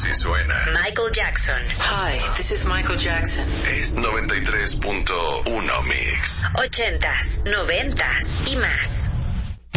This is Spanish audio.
Así suena. Michael Jackson. Hi, this is Michael Jackson. Es 93.1 Mix. 80s, 90s y más.